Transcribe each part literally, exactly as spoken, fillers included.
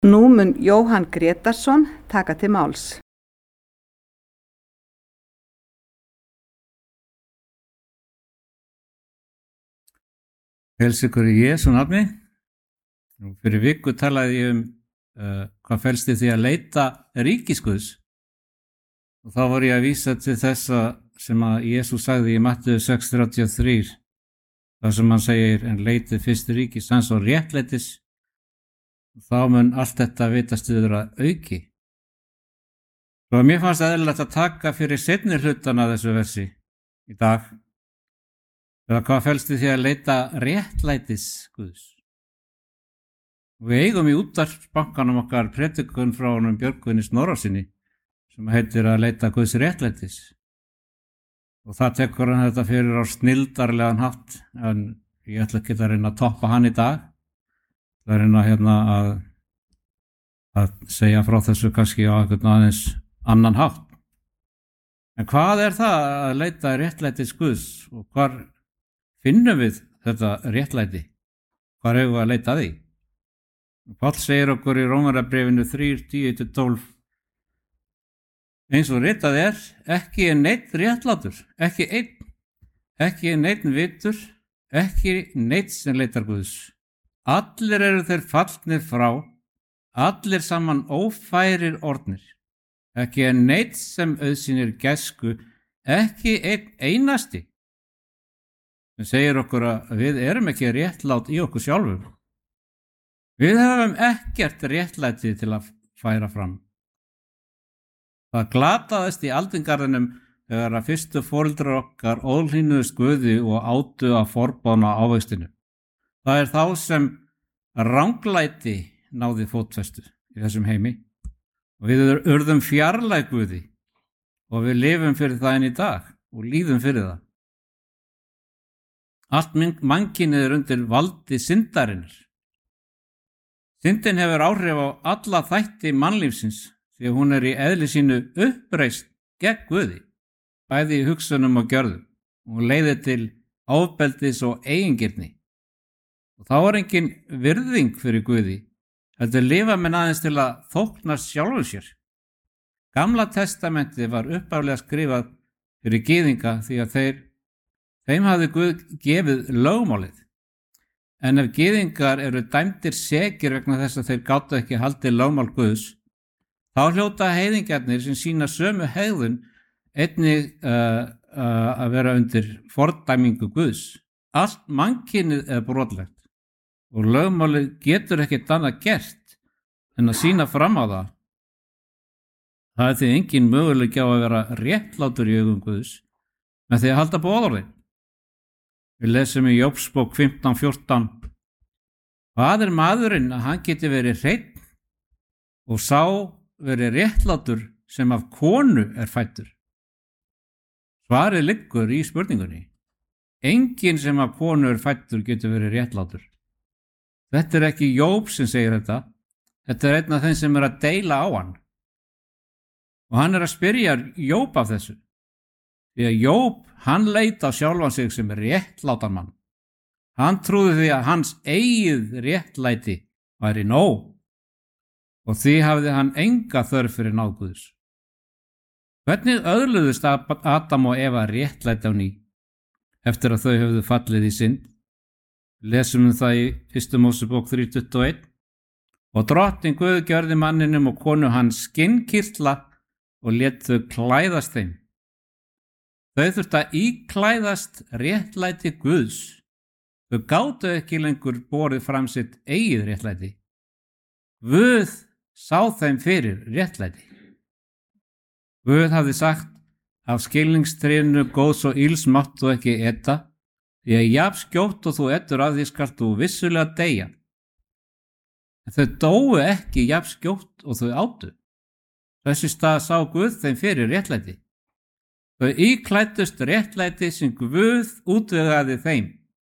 Nú mun Jóhann Grétarsson taka til máls. Heilsa ykkur í Jesú nafni. Fyrir viku talaði ég um uh, hvað felst í því að leita ríkis Guðs. Og þá var ég að vísa til þessa sem að Jesú sagði í Matthew sex þrjátíu og þrjú, þar sem hann segir, en leitið fyrst ríkis hans og réttlætis, og þá mun allt þetta vitast yfir að auki. Svo mér fannst eðlilegt að taka fyrir seinni hlutana þessu versi í dag, eða hvað felst í því að leita réttlætis Guðs. Við eigum í útvarpsbankanum okkar predikun frá honum Björgvini Snorrasyni sem heitir að leita Guðs réttlætis. Og það tekur hann þetta fyrir á snildarlegan hátt, en ég ætla ekki að reyna að toppa hann í dag. Það er reyna hérna að, að segja frá þessu kannski á einhvern aðeins annan hátt. En hvað er það að leita réttlætis Guðs og hvar finnum við þetta réttlæti? Hvar eigum við að leita að því? Páll segir okkur í Rómarbréfinu þrjú tíu til tólf, eins og ritað er, ekki er neinn réttlátur, ekki einn, ekki er neinn vitur, ekki neinn sem leitar Guðs. Allir eru þeir fallnir frá, allir saman ófærir orðnir. Ekki er neinn sem auðsýnir gæsku, ekki einn einasti. Það segir okkur að við erum ekki réttlát í okkur sjálfum. Við höfum ekkert réttlæti til að færa fram. Það glataðist í aldingarðinum þegar að fyrstu foreldrar okkar óhlýnuðust Guði og átu að forbána ávextinu. Það er þá sem ranglæti náði fótfestu í þessum heimi og við urðum fjarlæg Guði og við lifum fyrir það enn í dag og líðum fyrir það. Allt mannkynið er undir valdi syndarinnar. Syndin hefur áhrif á alla þætti mannlífsins því að hún er í eðli sínu uppreist gegn Guði, bæði í hugsunum og gjörðum, og leiðir til ofbeldis og eigingirni. Og þá er engin virðing fyrir Guði, heldur lifa menn aðeins til að þóknast sjálfum sér. Gamla testamenti var upphaflega skrifað fyrir gyðinga því að þeir, þeim hafði Guð gefið lögmálið. En ef gyðingar eru dæmdir sekir vegna þess að þeir gátu ekki haldið lögmál Guðs, þá hljóta heiðingjarnir sem sína sömu hegðun einnig uh, uh, að vera undir fordæmingu Guðs. Allt mannkynið er brotlegt og lögmálið getur ekkert annað gert en að sína fram á það. Það er því engin möguleiki á að vera réttlátur í augum Guðs með því að halda boðorðin. Við lesum í Jóbsbók fimmtán fjórtán. Hvað er maðurinn að hann geti verið hreinn og sá verið réttlátur sem af konu er fæddur? Svarið liggur í spurningunni. Enginn sem af konu er fæddur getur verið réttlátur. Þetta er ekki Jób sem segir þetta. Þetta er einn af þeim sem er að deila á hann. Og hann er að spyrja Jób af þessu. Því að Jób, hann leit á sjálfan sig sem réttlátan mann. Hann trúði því að hans eigið réttlæti væri nóg og því hafði hann enga þörf fyrir náð Guðs. Hvernig öðluðust Adam og Eva réttlæti á ný eftir að þau höfðu fallið í synd? Lesum við það í fyrstu Mósebók þrjú tuttugu og eitt. Og drottinn Guð gjörði manninum og konu hans skinnkirtla og lét þau klæðast þeim. Þau þurftu að íklæðast réttlæti Guðs. Þau gátu ekki lengur borið fram sitt eigið réttlæti. Guð sá þeim fyrir réttlæti. Guð hafði sagt, af skilningstrénu góðs og ills máttu ekki eta, því að jafn skjótt og þú etur af því skalt þú vissulega deyja. En þau dóu ekki jafn skjótt og þau átu. Þessi stað sá Guð þeim fyrir réttlæti. Þau íklæddust réttlæti sem Guð útvegaði þeim.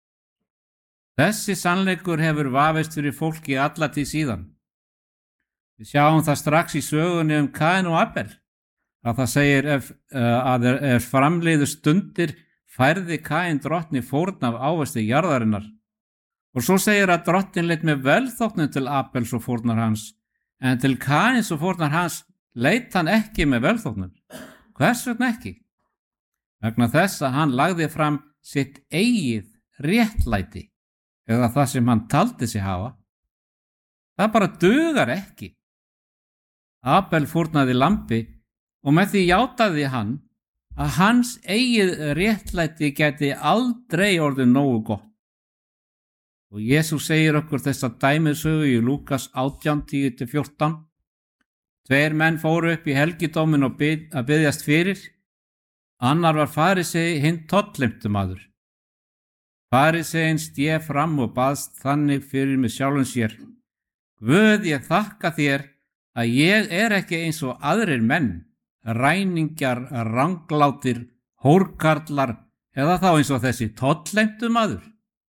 Þessi sannleikur hefur vafist fyrir fólki alla tíð síðan. Við sjáum það strax í sögunni um Kain og Abel, að það segir ef, að er framliðu stundir færði Kain drottni fórn af ávexti jarðarinnar. Og svo segir að drottin lét með velþóknun til Abels og fórnar hans, en til Kains og fórnar hans leit hann ekki með velþóknun. Hvers vegna ekki? Vegna þess að hann lagði fram sitt eigið réttlæti, eða það sem hann taldi sig hafa. Það bara dugar ekki. Abel fórnaði lambi og með því játaði hann að hans eigið réttlæti gæti aldrei orðið nógu gott. Og Jesús segir okkur þessa dæmisögu í Lúkas átján tíu til fjórtán. Tveir menn fóru upp í helgidóminn og bið, að biðjast fyrir. Annar var farisei, hinn tollheimtumaður. Fariseinn sté fram og baðst þannig fyrir með sjálfum sér: Guð, ég þakka þér að ég er ekki eins og aðrir menn, ræningjar, ranglátir, hórkarlar eða þá eins og þessi tollheimtumaður.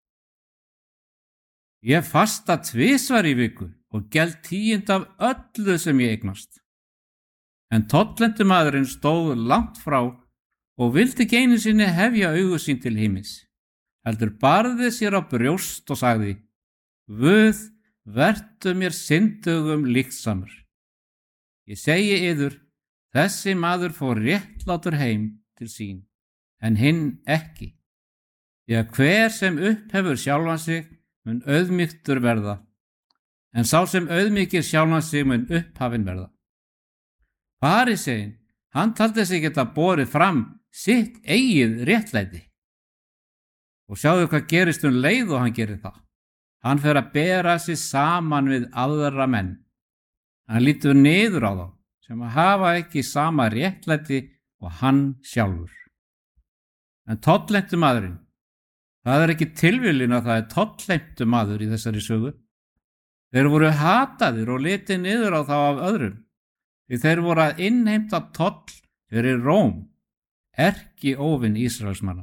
Ég fasta tvisvar í viku og geld tíund af öllu sem ég eignast. En tollheimtumaðurinn stóð langt frá og vildi ekki einu sinni hefja augu sín til himins, heldur barði sér á brjóst og sagði: Guð, vertu mér syndugum líksamur. Ég segi yður, þessi maður fór réttlátur heim til sín, en hinn ekki. Því að hver sem upphefur sjálfan sig mun auðmýktur verða, en sá sem auðmýkir sjálfan sig mun upphafinn verða. Fariseinn, hann taldi sig geta borið fram sitt eigið réttlæti. Og sjáðu hvað gerist um leið og hann gerir það. Hann fer að bera sig saman við aðra menn. Hann lítur niður á þá sem að hafa ekki sama réttlæti og hann sjálfur. En tollheimtumaðurinn, það er ekki tilviljun að það er tollheimtumaður í þessari sögu. Þeir voru hataðir og litið niður á þá af öðrum, því þeir voru að innheimta toll fyrir Róm, erki óvin Ísraelsmanna.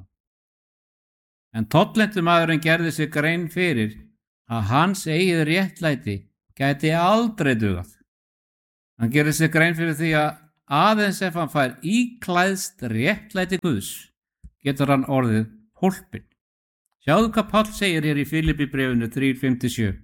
En tollheimtumaðurinn gerði sig grein fyrir að hans eigið réttlæti gæti aldrei dugað. Hann gerði sig grein fyrir því að aðeins ef hann fær íklæðst réttlæti Guðs, getur hann orðið hólpinn. Sjáðu hvað Páll segir hér í Filippíbréfinu þrjú fimm til sjö.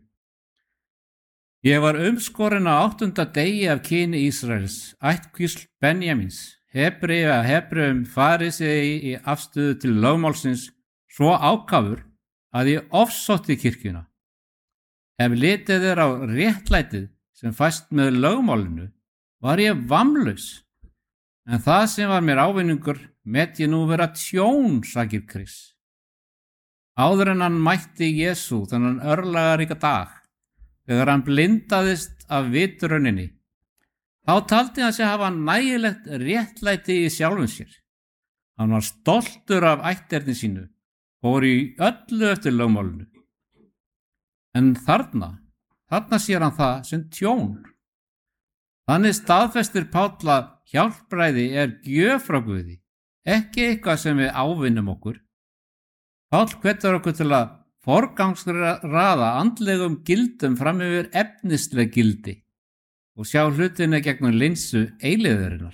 Ég var umskorinn á áttunda degi af kyni Ísraels, ættkvísl Benjamins, Hebreið að Hebreum farisei í afstöðu til lögmálsins, svo ákafur að ég ofsótti kirkjuna. Ef litið er á réttlætið sem fæst með lögmálinu, var ég vamlaus, en það sem var mér ávinningur met ég nú vera tjón, sagir Krist. Áður en hann mætti Jesú þennan örlagaríka dag, þegar hann blindaðist af vitrauninni, þá taldi hann sig hafa nægilegt réttlæti í sjálfum sér. Hann var stoltur af ætterni sínu, fór í öllu eftir lögmálinu. En þarna, þarna sér hann það sem tjón. Þannig staðfestir Páll að hjálpræði er gjöf frá Guði, ekki eitthvað sem við ávinnum okkur. Páll hvetur okkur til að forgangsraða andlegum gildum fram yfir efnisleg gildi og sjá hlutina gegnum linsu eilífðarinnar.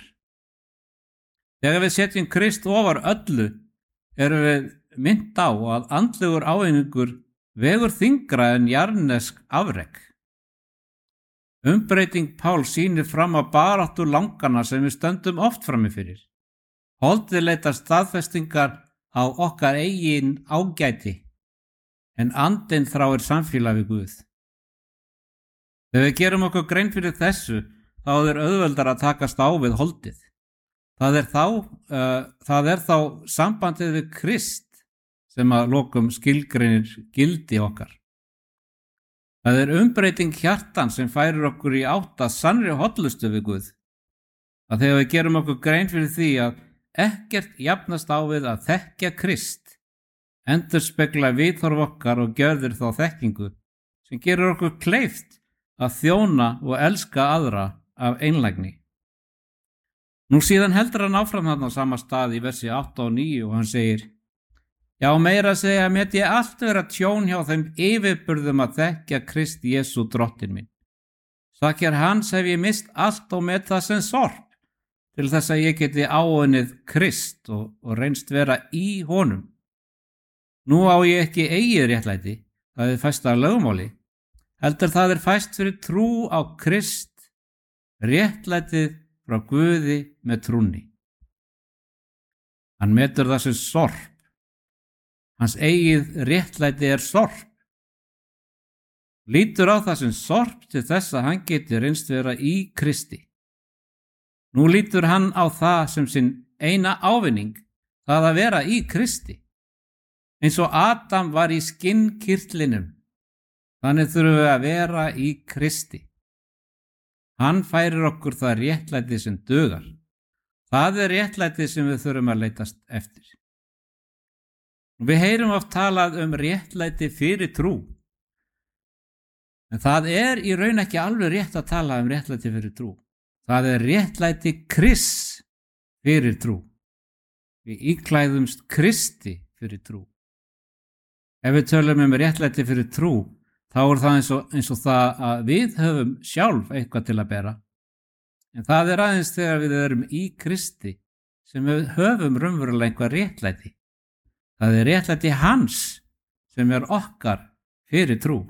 Þegar við setjum Krist ofar öllu, erum við minnt á að andlegur ávinningur vegur þyngra en jarnesk afrek. Umbreyting Páls sýnir fram á baráttu langana sem við stöndum oft frammi fyrir. Holdið leitar staðfestingar á okkar eigin ágæti, en andinn þráir samfélag við Guð. Þegar við gerum okkur grein fyrir þessu, þá er auðveldar að takast á við holdið. Það er þá, uh, það er þá sambandið við Krist sem að lokum skilgreinir gildi okkar. Það er umbreyting hjartan sem færir okkur í átt að sannri hollustu við Guð. Að þegar við gerum okkur grein fyrir því að ekkert jafnast á við að þekkja Krist, endurspegla viðhorf okkar og gjörðir þá þekkingu sem gerir okkur kleift að þjóna og elska aðra af einlægni. Nú síðan heldur hann áfram þarna á sama stað í versi átta og níu og hann segir: Já, meira að segja met ég allt vera tjón hjá þeim yfirburðum að þekkja Krist Jesú drottinn minn. Sakir hans hef ég mist allt og met það sem sorp, til þess að ég geti áunnið Krist og, og reynst vera í honum. Nú á ég ekki eigið réttlæti, það er fæst af lögmáli, heldur það er fæst fyrir trú á Krist réttlætið frá Guði með trúnni. Hann metur það sem sorp. Hans eigið réttlæti er sorp. Lítur á það sem sorp til þess að hann geti reynst vera í Kristi. Nú lítur hann á það sem sinn eina ávinning, það að vera í Kristi. Eins og Adam var í skinnkirtlinum, þannig þurfum við að vera í Kristi. Hann færir okkur það réttlæti sem dugar. Það er réttlæti sem við þurfum að leitast eftir. Við heyrum oft talað um réttlæti fyrir trú. En það er í raun ekki alveg rétt að tala um réttlæti fyrir trú. Það er réttlæti Krists fyrir trú. Við íklæðumst Kristi fyrir trú. Ef við tölum um réttlæti fyrir trú, þá er það eins og, eins og það að við höfum sjálf eitthvað til að bera. En það er aðeins þegar við erum í Kristi sem við höfum raunverulega einhver réttlæti. Það er réttlæti hans sem er okkar fyrir trú.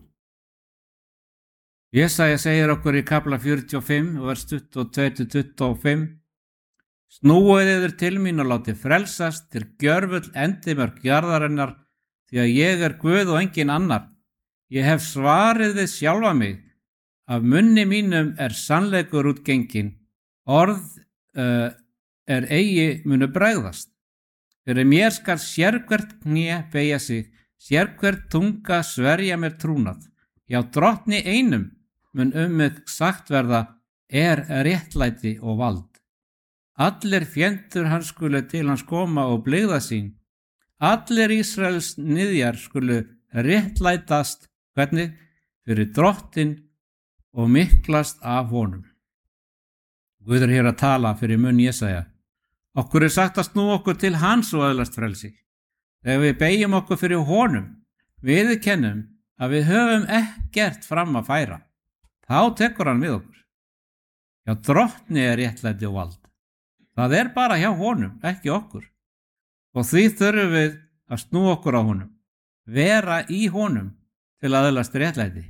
Jesaja segir okkur í kafla fjörutíu og fimm, vers tuttugu og tvö til tuttugu og fimm: Snúið yður til mín og látið frelsast til gjörfull endimörk jarðarinnar, því að ég er Guð og engin annar. Ég hef svarið við sjálfa mig, af munni mínum er sannleikur útgengin, orð uh, er eigi munu bregðast. Fyrir mér skal sérhvert kné beygja sig, sérhvert tunga sverja mér trúnað. Já, drottni einum mun um mig sagt verða, er réttlæti og vald. Allir fjendur hans skulu til hans koma og blygða sín. Allir Ísraels niðjar skulu réttlætast, hvernig? Fyrir drottin og miklast af honum. Guð er hér að tala fyrir munn Jesaja. Okkur er sagt að snú okkur til hans og öðlast frelsi. Þegar við beygjum okkur fyrir honum, viðurkennum að við höfum ekkert fram að færa, þá tekur hann við okkur. Já, drottni er réttlæti og vald. Það er bara hjá honum, ekki okkur. Og því þurfum við að snú okkur á honum, vera í honum til að öðlast réttlæti.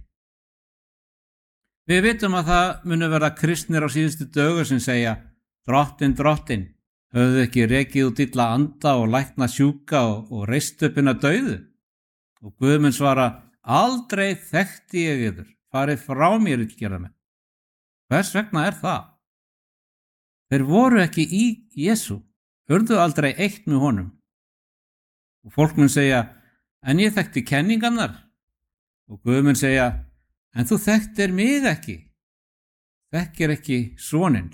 Við vitum að það munu verða kristnir á síðustu dögur sem segja, drottin, drottin, höfðu ekki rekið út illa anda og lækna sjúka og, og reist upp inn að dauðu. Og Guð mun svara, aldrei þekkti ég yður, farið frá mér illgerðamenn. Hvers vegna er það? Þeir voru ekki í Jesú, hörðu aldrei eitt með honum. Og fólk mun segja, en ég þekkti kenningarnar. Og Guð mun segja, en þú þekktir mig ekki, þekkir ekki soninn.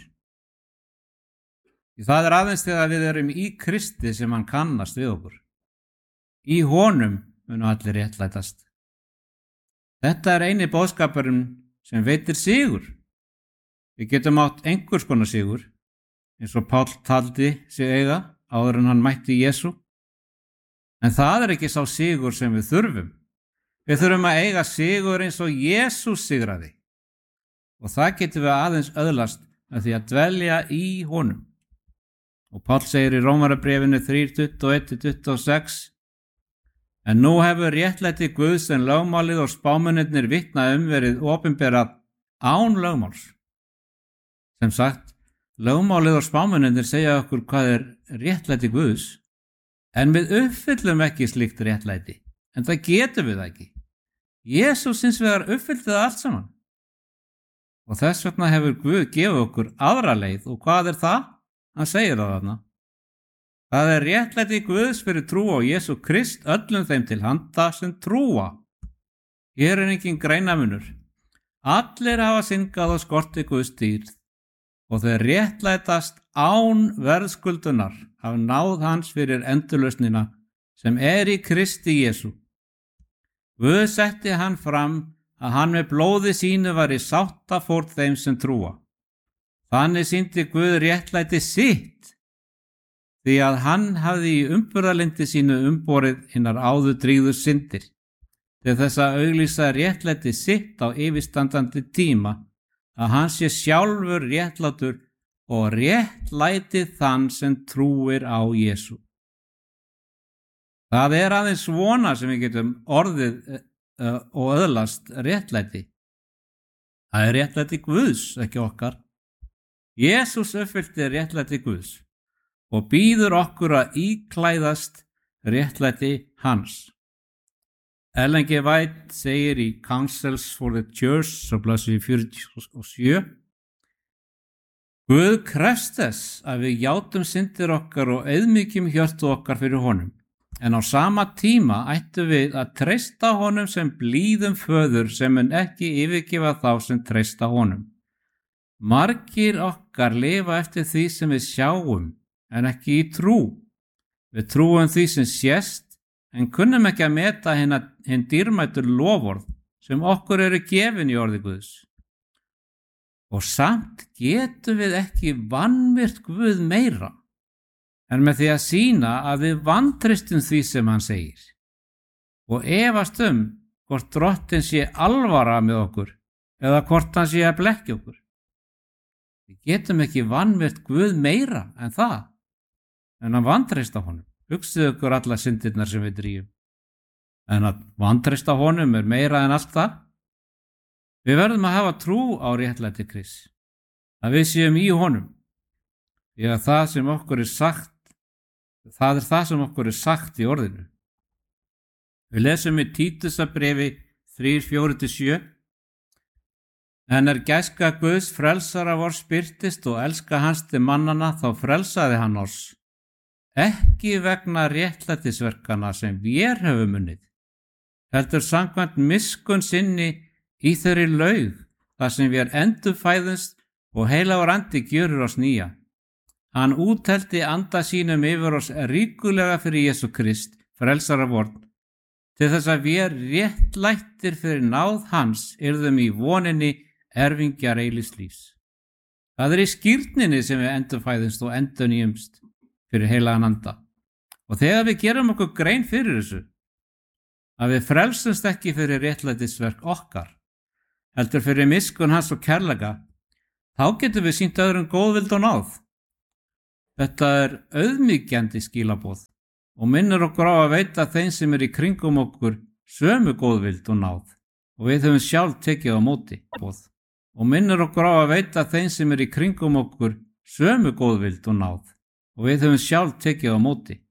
Það er aðeins þegar við erum í Kristi sem hann kannast við okkur. Í honum munu allir réttlætast. Þetta er eini boðskapurinn sem veitir sigur. Við getum átt einhvers konar sigur, eins og Páll taldi sig eiga áður en hann mætti Jesú. En það er ekki sá sigur sem við þurfum. Við þurfum að eiga sigur eins og Jesús sigraði. Og það getum við aðeins öðlast að því að dvelja í honum. Og Páll segir í Rómarabréfinu þrjú, tuttugu og eitt til tuttugu og sex: En nú hefur réttlæti Guðs en lögmálið og spámennirnir vitna um verið opinberað án lögmáls. Sem sagt, lögmálið og spámennirnir segja okkur hvað er réttlæti Guðs, en við uppfyllum ekki slíkt réttlæti, en það getum við ekki. Jesús hins vegar uppfyllti það allt saman. Og þess vegna hefur Guð gefið okkur aðra leið, og hvað er það? Hann segir það þarna. Það er réttlæti Guðs fyrir trú á Jesú Krist öllum þeim til handa sem trúa. Hér er engin greinamunur. Allir hafa syndgað og skorti Guðs dýrð og þeir réttlætast án verðskuldunar af náð hans fyrir endurlausnina sem er í Kristi Jesú. Guð setti hann fram að hann með blóði sínu var í sáttafórn þeim sem trúa. Þannig sýndi Guð réttlæti sitt, því að hann hafði í umburðarlyndi sínu umborið hinnar áður drýgðu syndir, til þess að auglýsa réttlæti sitt á yfirstandandi tíma, að hann sé sjálfur réttlátur og réttlæti þann sem trúir á Jesú. Það er aðeins svona sem við getum orðið uh, og öðlast réttlæti. Það er réttlæti Guðs, ekki okkar. Jesús uppfyllti réttlæti Guðs og býður okkur að íklæðast réttlæti hans. Ellen G. White segir í Counsels for the Church, svo blaðsíðu fjörutíu og sjö: Guð krefst þess að við játum syndir okkar og auðmýkjum hjörtu okkar fyrir honum, en á sama tíma ættum við að treysta honum sem blíðum föður sem mun ekki yfirgefa þá sem treysta honum. Margir okkar lifa eftir því sem við sjáum, en ekki í trú. Við trúum því sem sést, en kunnum ekki að meta hinn dýrmætur loforð sem okkur eru gefin í orði Guðs. Og samt getum við ekki vanvirt Guð meira, en með því að sýna að við vantristum því sem hann segir, og efast um hvort Drottinn sé alvara með okkur eða hvort hann sé að blekkja okkur. Við getum ekki vanvirt Guð meira en það, en að vantrista honum. Hugsið ykkur alla syndirnar sem við drýjum. En að vantrista honum er meira en allt það. Við verðum að hafa trú á réttlæti Krists, að við séum í honum, því að það sem okkur er sagt, það er það sem okkur er sagt í orðinu. Við lesum í Títusarbréfi þrjú, fjögur til sjö: En er gæska Guðs frelsara vor spyrtist og elska hans til mannana, þá frelsaði hann oss, ekki vegna réttlætisverkana sem vér höfum unnið, heldur samkvæmt miskunn sinni í þeirri laug, þar sem vér endurfæðumst og heilagur andi gjörur oss nýja. Hann úthelti anda sínum yfir oss ríkulega fyrir Jesú Krist, frelsara vorn, til þess að vér réttlættir fyrir náð hans yrðum í voninni erfingjar eilífs lífs. Það er í skírninni sem við endurfæðumst og endurnýjumst fyrir heilagan anda. Og þegar við gerum okkur grein fyrir þessu, að við frelsumst ekki fyrir réttlætisverk okkar, heldur fyrir miskunn hans og kærleika, þá getum við sýnt öðrum góðvild og náð. Þetta er auðmýkjandi skilaboð og minnir okkur á að veita þeim sem er í kringum okkur sömu góðvild og náð, og við höfum sjálf tekið á móti boð. Og minnir okkur á að veita þeim sem er í kringum okkur sömu góðvild og náð, og við höfum sjálf tekið á móti.